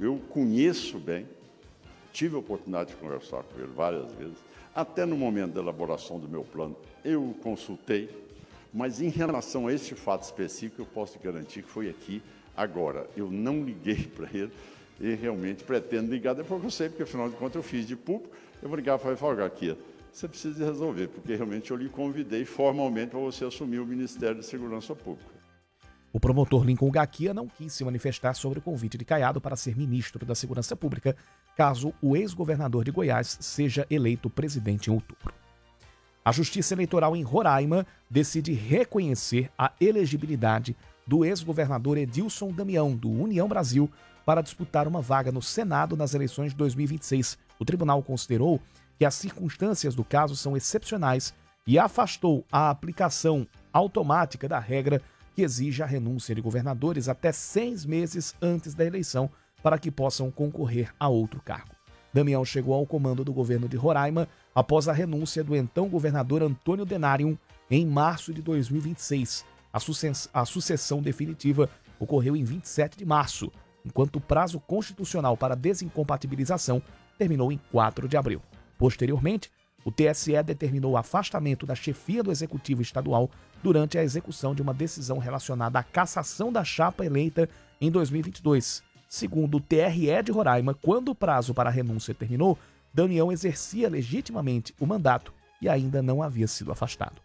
Eu conheço bem, tive a oportunidade de conversar com ele várias vezes, até no momento da elaboração do meu plano, eu o consultei, mas em relação a esse fato específico, eu posso te garantir que foi aqui, agora. Eu não liguei para ele e realmente pretendo ligar depois que eu sei, porque afinal de contas eu fiz de público, eu vou ligar para ele aqui. Você precisa resolver, porque realmente eu lhe convidei formalmente para você assumir o Ministério da Segurança Pública. O promotor Lincoln Gaquia não quis se manifestar sobre o convite de Caiado para ser ministro da Segurança Pública, caso o ex-governador de Goiás seja eleito presidente em outubro. A Justiça Eleitoral em Roraima decide reconhecer a elegibilidade do ex-governador Edilson Damião, do União Brasil, para disputar uma vaga no Senado nas eleições de 2026. O tribunal considerou que as circunstâncias do caso são excepcionais e afastou a aplicação automática da regra que exige a renúncia de governadores até 6 meses antes da eleição para que possam concorrer a outro cargo. Damião chegou ao comando do governo de Roraima após a renúncia do então governador Antônio Denário em março de 2026. A sucessão definitiva ocorreu em 27 de março, enquanto o prazo constitucional para desincompatibilização terminou em 4 de abril. Posteriormente, o TSE determinou o afastamento da chefia do Executivo Estadual durante a execução de uma decisão relacionada à cassação da chapa eleita em 2022. Segundo o TRE de Roraima, quando o prazo para a renúncia terminou, Damião exercia legitimamente o mandato e ainda não havia sido afastado.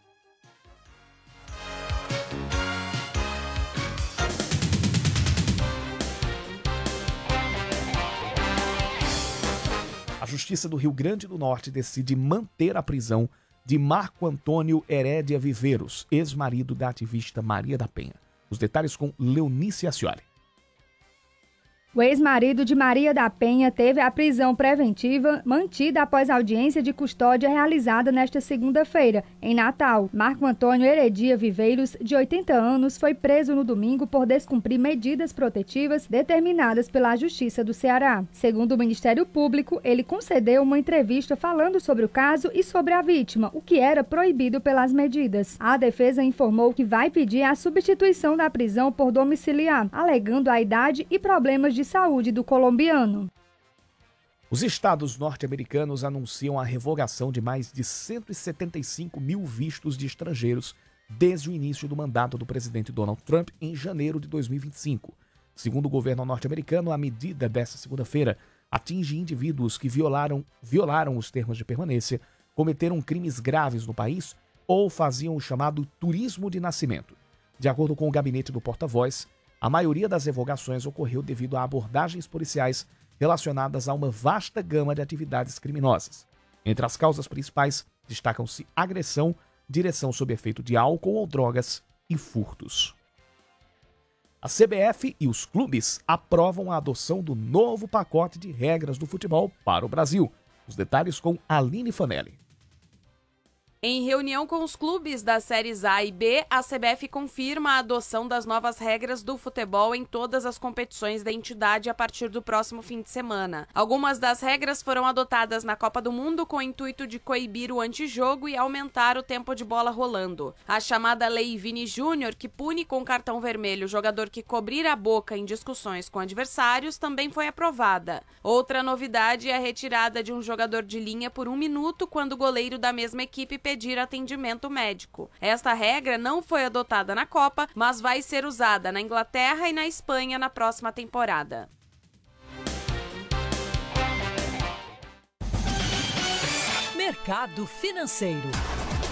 A Justiça do Rio Grande do Norte decide manter a prisão de Marco Antônio Herédia Viveiros, ex-marido da ativista Maria da Penha. Os detalhes com Leonice Ascioli. O ex-marido de Maria da Penha teve a prisão preventiva mantida após audiência de custódia realizada nesta segunda-feira, em Natal. Marco Antônio Heredia Viveiros, de 80 anos, foi preso no domingo por descumprir medidas protetivas determinadas pela Justiça do Ceará. Segundo o Ministério Público, ele concedeu uma entrevista falando sobre o caso e sobre a vítima, o que era proibido pelas medidas. A defesa informou que vai pedir a substituição da prisão por domiciliar, alegando a idade e problemas de saúde do colombiano. Os estados norte-americanos anunciam a revogação de mais de 175 mil vistos de estrangeiros desde o início do mandato do presidente Donald Trump em janeiro de 2025. Segundo o governo norte-americano, a medida desta segunda-feira atinge indivíduos que violaram os termos de permanência, cometeram crimes graves no país ou faziam o chamado turismo de nascimento. De acordo com o gabinete do porta-voz, a maioria das revogações ocorreu devido a abordagens policiais relacionadas a uma vasta gama de atividades criminosas. Entre as causas principais, destacam-se agressão, direção sob efeito de álcool ou drogas e furtos. A CBF e os clubes aprovam a adoção do novo pacote de regras do futebol para o Brasil. Os detalhes com Aline Fanelli. Em reunião com os clubes das séries A e B, a CBF confirma a adoção das novas regras do futebol em todas as competições da entidade a partir do próximo fim de semana. Algumas das regras foram adotadas na Copa do Mundo com o intuito de coibir o antijogo e aumentar o tempo de bola rolando. A chamada Lei Vini Júnior, que pune com cartão vermelho o jogador que cobrir a boca em discussões com adversários, também foi aprovada. Outra novidade é a retirada de um jogador de linha por 1 minuto quando o goleiro da mesma equipe pedir atendimento médico. Esta regra não foi adotada na Copa, mas vai ser usada na Inglaterra e na Espanha na próxima temporada. Mercado Financeiro.